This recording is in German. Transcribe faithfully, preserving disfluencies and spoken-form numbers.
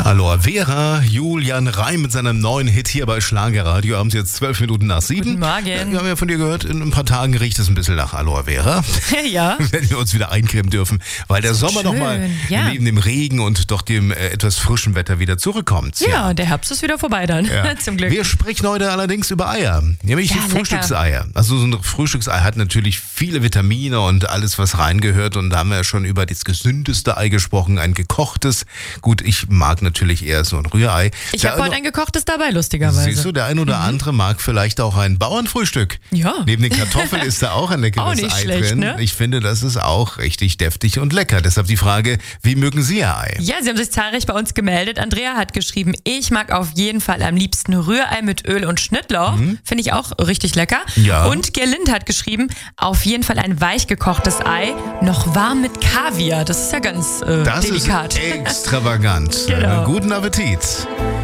Aloha Vera, Julian Reim mit seinem neuen Hit hier bei Schlagerradio. Abends jetzt zwölf Minuten nach sieben. Guten Morgen. Wir haben ja von dir gehört, in ein paar Tagen riecht es ein bisschen nach Aloha Vera. Ja. Wenn wir uns wieder eincremen dürfen, weil der Sommer schön, nochmal ja. neben dem Regen und doch dem äh, etwas frischen Wetter wieder zurückkommt. Ja, ja, der Herbst ist wieder vorbei dann, ja. Zum Glück. Wir sprechen heute allerdings über Eier, nämlich Ja, die Frühstückseier. Also so ein Frühstücksei hat natürlich viele Vitamine und alles, was reingehört. Und da haben wir ja schon über das gesündeste Ei gesprochen, ein gekochtes. Gut, ich mag natürlich eher so ein Rührei. Ich habe heute ein gekochtes dabei, lustigerweise. Siehst du, der ein oder mhm. andere mag vielleicht auch ein Bauernfrühstück. Ja. Neben den Kartoffeln ist da auch ein leckeres auch nicht Ei schlecht, drin. Ne? Ich finde, das ist auch richtig deftig und lecker. Deshalb die Frage, wie mögen Sie Ihr Ei? Ja, Sie haben sich zahlreich bei uns gemeldet. Andrea hat geschrieben, ich mag auf jeden Fall am liebsten Rührei mit Öl und Schnittlauch. Mhm. Finde ich auch richtig lecker. Ja. Und Gerlind hat geschrieben, auf jeden Fall ein weich gekochtes Ei, noch warm mit Kaviar. Das ist ja ganz äh, das delikat. Das ist extravagant. Genau. Guten Appetit.